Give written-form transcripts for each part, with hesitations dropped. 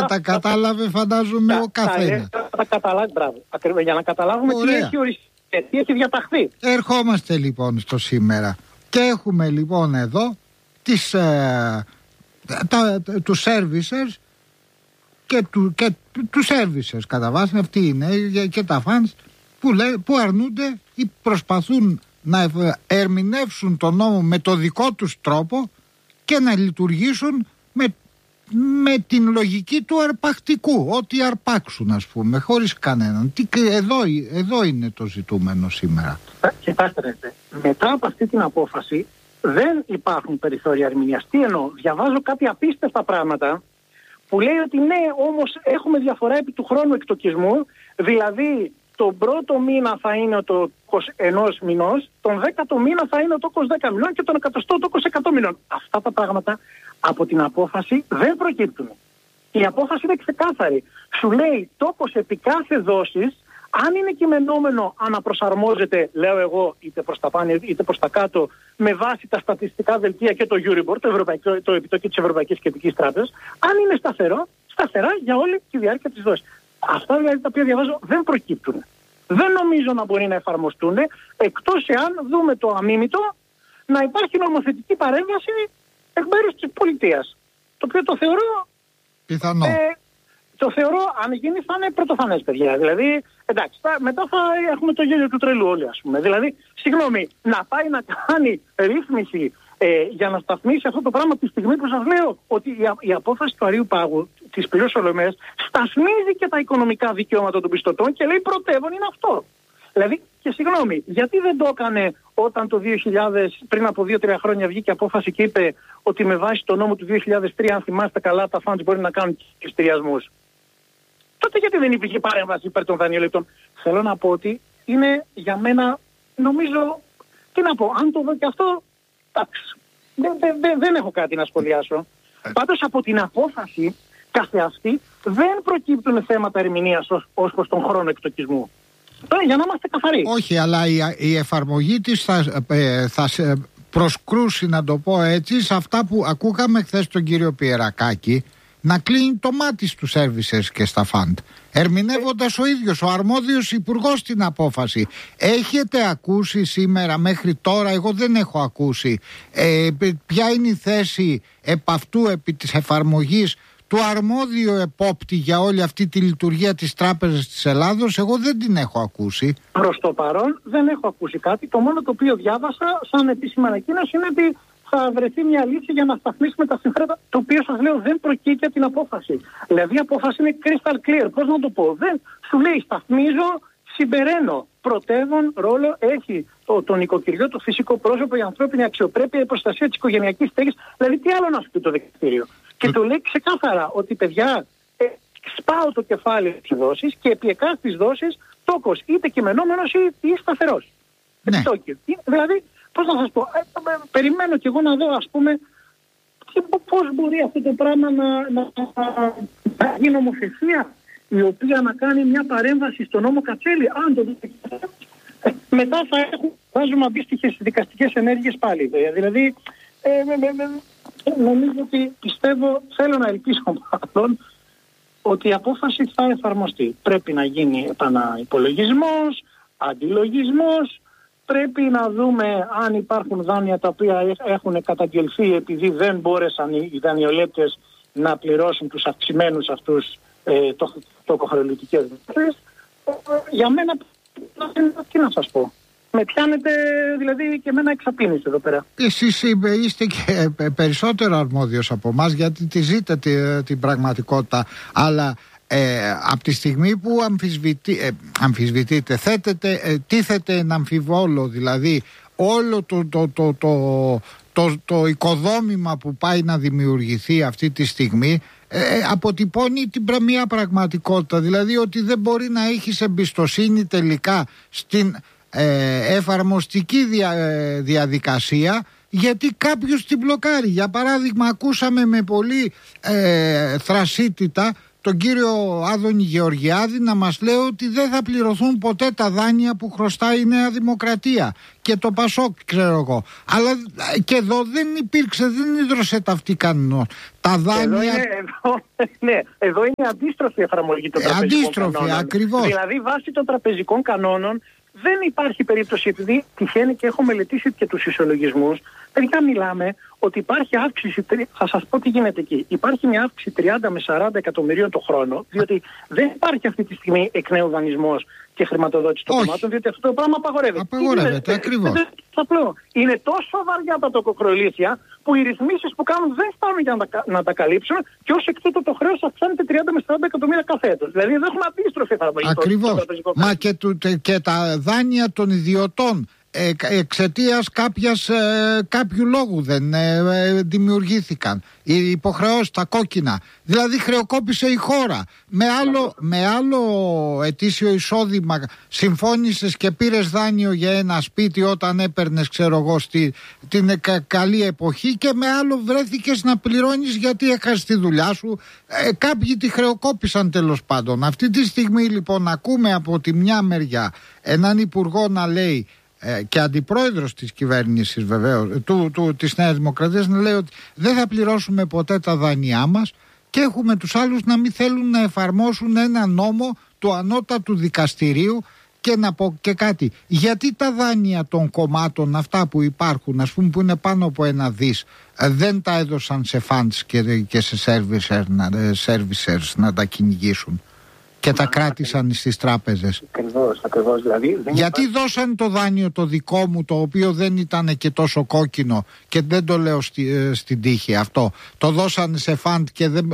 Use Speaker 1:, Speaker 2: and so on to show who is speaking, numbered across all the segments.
Speaker 1: τα κατάλαβε, φαντάζομαι, ο καθένας.
Speaker 2: Τα καταλάβει, μπράβο. Ακριβώς, για να καταλάβουμε τι έχει οριστεί, τι έχει διαταχθεί.
Speaker 1: Ερχόμαστε λοιπόν στο σήμερα και έχουμε λοιπόν εδώ τους servicers και τους servicers κατά βάση, αυτοί είναι και τα fans που αρνούνται ή προσπαθούν να ερμηνεύσουν τον νόμο με το δικό τους τρόπο και να λειτουργήσουν με την λογική του αρπακτικού, ότι αρπάξουν, ας πούμε, χωρίς κανέναν. Εδώ είναι το ζητούμενο σήμερα.
Speaker 2: Κοιτάξτε, μετά από αυτή την απόφαση δεν υπάρχουν περιθώρια ερμηνείας. Τι εννοώ? Διαβάζω κάποια απίστευτα πράγματα που λέει ότι ναι, όμως έχουμε διαφορά επί του χρόνου εκτοκισμού, δηλαδή τον πρώτο μήνα θα είναι το τόκος ενός μηνός, τον 10ο μήνα θα είναι ο τόκος 10 μηνών και τον 100ο τόκος 100 μηνών. Αυτά τα πράγματα από την απόφαση δεν προκύπτουν. Η απόφαση είναι ξεκάθαρη. Σου λέει τόκος επί κάθε δόσης, αν είναι κειμενόμενο αναπροσαρμόζεται, λέω εγώ, είτε προς τα πάνω είτε προς τα κάτω, με βάση τα στατιστικά δελτία και το Euribor, το επιτόκιο της Ευρωπαϊκής Κεντρικής Τράπεζας, αν είναι σταθερά για όλη τη διάρκεια της δόσης. Αυτά δηλαδή τα οποία διαβάζω δεν προκύπτουν. Δεν νομίζω να μπορεί να εφαρμοστούν, εκτός εάν δούμε το αμίμητο να υπάρχει νομοθετική παρέμβαση εκ μέρους της πολιτείας. Το οποίο το θεωρώ
Speaker 1: πιθανό.
Speaker 2: Το θεωρώ, αν γίνει, θα είναι πρωτοφανές, παιδιά. Δηλαδή, εντάξει, μετά θα έχουμε το γέλιο του τρελού όλοι, ας πούμε. Δηλαδή, συγγνώμη, να πάει να κάνει ρύθμιση για να σταθμίσει αυτό το πράγμα τη στιγμή που σας λέω ότι η απόφαση του Αρείου Πάγου, της πλήρους Ολομέλειας, σταθμίζει και τα οικονομικά δικαιώματα των πιστωτών και λέει πρωτεύον είναι αυτό. Δηλαδή, και συγγνώμη, γιατί δεν το έκανε όταν το 2000, πριν από 2-3 χρόνια βγήκε απόφαση και είπε ότι με βάση το νόμο του 2003, αν θυμάστε καλά, τα funds μπορεί να κάνουν πληστηριασμούς. Τότε γιατί δεν υπήρχε παρέμβαση υπέρ των δανειοληπτών? Θέλω να πω ότι είναι για μένα, νομίζω, τι να πω, αν το δω και αυτό, εντάξει, δεν έχω κάτι να σχολιάσω. Πάντως από την απόφαση καθεαυτή δεν προκύπτουν θέματα ερμηνείας ως προς τον χρόνο εκτοκισμού. Τώρα για να είμαστε καθαροί.
Speaker 1: Όχι, αλλά η εφαρμογή της θα προσκρούσει, να το πω έτσι, σε αυτά που ακούγαμε χθες τον κύριο Πιερακάκη, να κλείνει το μάτι στους services και στα φαντ, ερμηνεύοντας ο ίδιος ο αρμόδιος υπουργός την απόφαση. Έχετε ακούσει σήμερα μέχρι τώρα? Εγώ δεν έχω ακούσει ποια είναι η θέση επ' αυτού, επί της εφαρμογής του αρμόδιου επόπτη για όλη αυτή τη λειτουργία της Τράπεζας της Ελλάδος. Εγώ δεν την έχω ακούσει. Προς
Speaker 2: το παρόν δεν έχω ακούσει κάτι. Το μόνο το οποίο διάβασα σαν επίσημη ανακοίνωση είναι ότι θα βρεθεί μια λύση για να σταθμίσουμε τα συμφέροντα, το οποίο σας λέω δεν προκύπτει από την απόφαση. Δηλαδή η απόφαση είναι crystal clear. Πώς να το πω? Δεν σου λέει σταθμίζω, συμπεραίνω. Πρωτεύον ρόλο έχει το νοικοκυριό, το φυσικό πρόσωπο, η ανθρώπινη αξιοπρέπεια, η προστασία της οικογενειακής στέγης. Δηλαδή τι άλλο να σου πει το δικαστήριο? Και το λέει ξεκάθαρα ότι παιδιά, σπάω το κεφάλαιο της δόσης και επί εκάστης δόσης τόκος είτε κειμενόμενος ή σταθερός.
Speaker 1: Ναι.
Speaker 2: Δηλαδή, πώς να σας πω, περιμένω κι εγώ να δω, ας πούμε, πώς μπορεί αυτό το πράγμα να γίνει νομοθεσία η οποία να κάνει μια παρέμβαση στο νόμο Κατσέλη. Αν το δείτε, μετά θα βάζουμε αντίστοιχες δικαστικές ενέργειες πάλι. Δηλαδή, νομίζω ότι θέλω να ελπίσω μάλλον ότι η απόφαση θα εφαρμοστεί. Πρέπει να γίνει επαναυπολογισμός, αντιλογισμός, πρέπει να δούμε αν υπάρχουν δάνεια τα οποία έχουν καταγγελθεί επειδή δεν μπόρεσαν οι δανειολέπτες να πληρώσουν τους αυξημένους αυτούς τοκοχρεωλητικές δεσμεύσεις. Για μένα, τι να σας πω. Με πιάνετε δηλαδή και εμένα εξαπίνηση εδώ πέρα. Εσείς
Speaker 1: είστε και περισσότερο αρμόδιος από εμάς γιατί τη ζείτε την πραγματικότητα. Αλλά από τη στιγμή που αμφισβητείτε, τίθεται να αμφιβόλο δηλαδή όλο το οικοδόμημα που πάει να δημιουργηθεί αυτή τη στιγμή, αποτυπώνει μια πραγματικότητα, δηλαδή ότι δεν μπορεί να έχεις εμπιστοσύνη τελικά στην εφαρμοστική διαδικασία γιατί κάποιος την μπλοκάρει. Για παράδειγμα, ακούσαμε με πολύ θρασίτητα τον κύριο Άδωνη Γεωργιάδη να μας λέει ότι δεν θα πληρωθούν ποτέ τα δάνεια που χρωστάει η Νέα Δημοκρατία και το Πασόκ, ξέρω εγώ. Αλλά και εδώ δεν υπήρξε, δεν ίδρωσε ταυτή κανόνα. Τα δάνεια...
Speaker 2: Εδώ είναι αντίστροφη εφαρμογή των τραπεζικών κανόνων.
Speaker 1: Ακριβώς.
Speaker 2: Δηλαδή βάσει των τραπεζικών κανόνων δεν υπάρχει περίπτωση, επειδή τυχαίνει και έχω μελετήσει και τους ισολογισμούς, τελικά μιλάμε ότι υπάρχει αύξηση, θα σας πω τι γίνεται εκεί. Υπάρχει μια αύξηση 30 με 40 εκατομμυρίων το χρόνο, διότι δεν υπάρχει αυτή τη στιγμή εκ νέου δανεισμός και χρηματοδότηση των κομμάτων, διότι αυτό το πράγμα απαγορεύεται.
Speaker 1: Απαγορεύεται, ακριβώς.
Speaker 2: Είναι τόσο βαριά τα τοκοκρολήθια που οι ρυθμίσεις που κάνουν δεν φτάνουν για να τα καλύψουν και ως εκ τούτου το χρέος αυξάνεται 30 με 40 εκατομμύρια κάθε έτος. Δηλαδή εδώ έχουμε αντίστροφη εφαρμογή.
Speaker 1: Ακριβώς. Μα και τα δάνεια των ιδιωτών εξαιτίας κάποιου λόγου δεν δημιουργήθηκαν. Οι υποχρεώσεις, τα κόκκινα. Δηλαδή χρεοκόπησε η χώρα. Με άλλο ετήσιο εισόδημα συμφώνησες και πήρες δάνειο για ένα σπίτι όταν έπαιρνες, ξέρω εγώ, την καλή εποχή, και με άλλο βρέθηκες να πληρώνεις γιατί έχασες τη δουλειά σου. Κάποιοι τη χρεοκόπησαν τέλος πάντων. Αυτή τη στιγμή λοιπόν ακούμε από τη μια μεριά έναν υπουργό να λέει, και αντιπρόεδρος της κυβέρνησης βεβαίως, της Νέας Δημοκρατίας, να λέει ότι δεν θα πληρώσουμε ποτέ τα δάνειά μας, και έχουμε τους άλλους να μην θέλουν να εφαρμόσουν ένα νόμο του ανώτατου δικαστηρίου. Και να πω και κάτι, γιατί τα δάνεια των κομμάτων αυτά που υπάρχουν, ας πούμε, που είναι πάνω από 1 δις, δεν τα έδωσαν σε funds και σε servicers να τα κυνηγήσουν και τα κράτησαν στις τράπεζες?
Speaker 2: Ακριβώς. Δηλαδή,
Speaker 1: γιατί δώσαν το δάνειο το δικό μου, το οποίο δεν ήταν και τόσο κόκκινο, και δεν το λέω στην τύχη αυτό, το δώσαν σε φαντ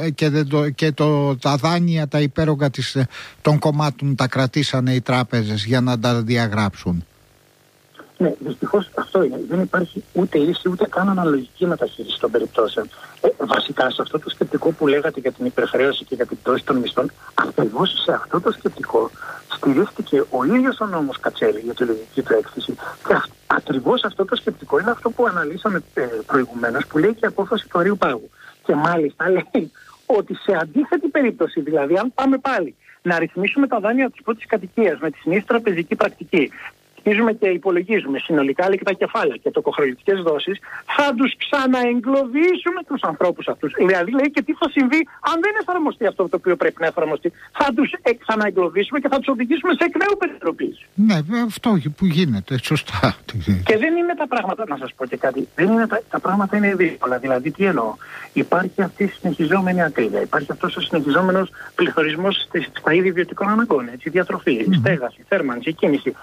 Speaker 1: και τα δάνεια τα υπέρογκα των κομμάτων τα κρατήσανε οι τράπεζες για να τα διαγράψουν?
Speaker 2: Ναι, δυστυχώς αυτό είναι. Δεν υπάρχει ούτε ίση ούτε καν αναλογική μεταχείριση των περιπτώσεων. Βασικά σε αυτό το σκεπτικό που λέγατε για την υπερχρέωση και για την πτώση των μισθών, ακριβώς σε αυτό το σκεπτικό στηρίχθηκε ο ίδιος ο νόμος Κατσέλη για τη λογική του έκθεση. Και ακριβώς αυτό το σκεπτικό είναι αυτό που αναλύσαμε προηγουμένως, που λέει και η απόφαση του Αρείου Πάγου. Και μάλιστα λέει ότι σε αντίθετη περίπτωση, δηλαδή αν πάμε πάλι να ρυθμίσουμε τα δάνεια της πρώτης κατοικίας με τη συνήθη τραπεζική πρακτική, αρχίζουμε και υπολογίζουμε συνολικά και τα κεφάλαια και τοκοχρεωτικές δόσεις, θα τους ξαναεγκλωβίσουμε τους ανθρώπους αυτούς. Δηλαδή λέει και τι θα συμβεί αν δεν εφαρμοστεί αυτό το οποίο πρέπει να εφαρμοστεί. Θα τους ξαναεγκλωβίσουμε και θα τους οδηγήσουμε σε εκ νέου περιτροπής.
Speaker 1: Ναι, αυτό που γίνεται, σωστά.
Speaker 2: Και δεν είναι τα πράγματα, να σας πω και κάτι, δεν είναι τα πράγματα είναι δύσκολα. Δηλαδή τι εννοώ? Υπάρχει αυτή η συνεχιζόμενη ακρίβεια, υπάρχει αυτός ο συνεχιζόμενος πληθωρισμός στα είδη βιωτικών αναγκών, διατροφή, στέγαση, θέρμανση, κίνηση.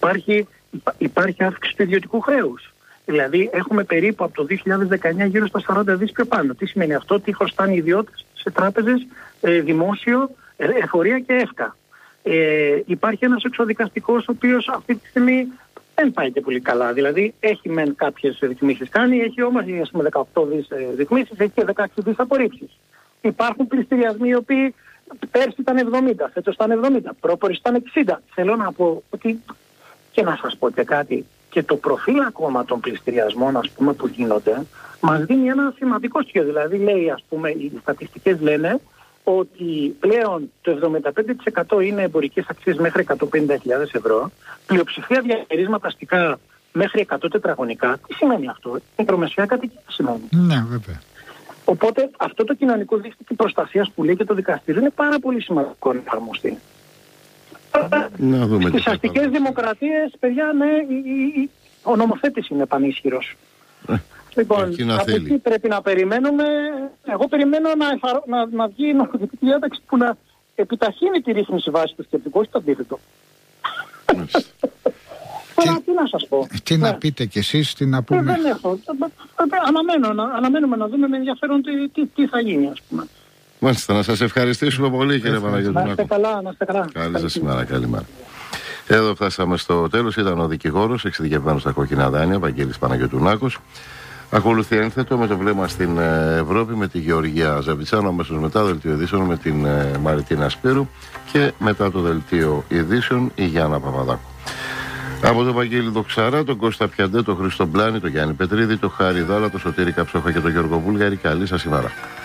Speaker 2: Υπάρχει αύξηση του ιδιωτικού χρέους. Δηλαδή έχουμε περίπου από το 2019 γύρω στα 40 δις πιο πάνω. Τι σημαίνει αυτό? Τι χρωστάνε οι ιδιώτες σε τράπεζες, δημόσιο, εφορία και ΕΦΚΑ. Υπάρχει ένας εξοδικαστικός ο οποίος αυτή τη στιγμή δεν πάει και πολύ καλά. Δηλαδή έχει μεν κάποιες ρυθμίσεις κάνει, έχει όμως 18 δις ρυθμίσεις, έχει και 16 δις απορρίψεις. Υπάρχουν πληστηριασμοί οι οποίοι πέρσι ήταν 70, φέτος ήταν 70, πρόπορες ήταν 60. Θέλω να πω ότι, και να σας πω και κάτι, και το προφίλ ακόμα των πληστηριασμών, ας πούμε, που γίνονται, μας δίνει ένα σημαντικό στοιχείο. Δηλαδή λέει, ας πούμε, οι στατιστικές λένε ότι πλέον το 75% είναι εμπορικές αξίες μέχρι 150.000 ευρώ, πλειοψηφία διαχειρίσματα αστικά μέχρι 100 τετραγωνικά. Τι σημαίνει αυτό? Μικρομεσαία κατοικία σημαίνει.
Speaker 1: Ναι, βέβαια.
Speaker 2: Οπότε αυτό το κοινωνικό δίκτυο προστασίας που λέει και το δικαστήριο είναι πάρα πολύ σημαντικό να εφαρμοστεί. Στις αστικές δημοκρατίες, παιδιά, ναι, ο νομοθέτης είναι πανίσχυρος. Λοιπόν, από εκεί πρέπει να περιμένουμε. Εγώ περιμένω να βγει η νομοθετική διάταξη που να επιταχύνει τη ρύθμιση βάση του σκεπτικού, όχι το αντίθετο. Τι να σας πω?
Speaker 1: Τι να πείτε κι εσείς, τι να πούμε?
Speaker 2: Δεν έχω. Αναμένουμε να δούμε με ενδιαφέρον τι θα γίνει, ας πούμε.
Speaker 3: Μάλιστα, να σας ευχαριστήσουμε πολύ, κύριε Παναγιωτουνάκο.
Speaker 2: Να είστε καλά, να είστε καλά.
Speaker 3: Καλή σας ημέρα, καλημέρα. Εδώ φτάσαμε στο τέλος. Ήταν ο δικηγόρος εξειδικευμένος στα κόκκινα δάνεια, Βαγγέλης Παναγιωτουνάκος. Ακολουθεί ένθετο με το βλέμμα στην Ευρώπη με τη Γεωργία Ζαβιτσάνο, αμέσως μετά δελτίο ειδήσεων με την Μαριτίνα Σπύρου και μετά το δελτίο ειδήσεων η Γιάννα Παπαδάκου. Από τον Βαγγέλη Δοξαρά, τον Κώστα Πιαντέ, τον Χρήστο Μπλάνη, τον Γιάννη Πετρίδη, τον Χάρη Δάλα, τον Σωτήρη Καψόχα και τον Γιώργο Βούλγαρη. Καλή σας ημέρα.